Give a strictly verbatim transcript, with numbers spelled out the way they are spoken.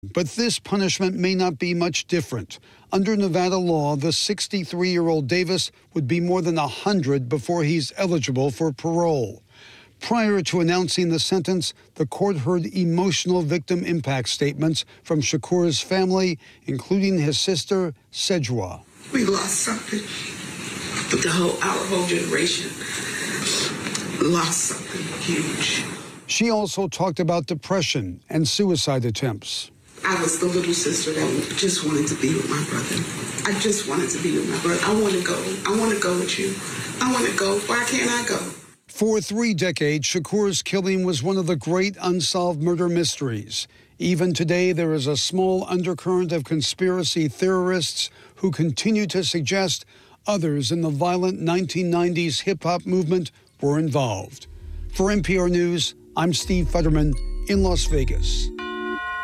But this punishment may not be much different. Under Nevada law, the sixty-three-year-old Davis would be more than one hundred before he's eligible for parole. Prior to announcing the sentence, the court heard emotional victim impact statements from Shakur's family, including his sister, Sejwa. We lost something. The whole, our whole generation lost something huge. She also talked about depression and suicide attempts. I was the little sister that just wanted to be with my brother. I just wanted to be with my brother. I want to go. I want to go with you. I want to go. Why can't I go? For three decades, Shakur's killing was one of the great unsolved murder mysteries. Even today, there is a small undercurrent of conspiracy theorists who continue to suggest others in the violent nineteen nineties hip-hop movement were involved. For N P R News, I'm Steve Futterman in Las Vegas.